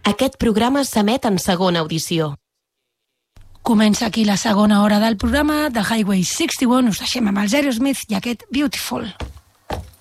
Aquest programa s'emet en segona audició. Comença aquí la segona hora del programa de Highway 61. Us deixem amb els Aerosmith i aquest Beautiful.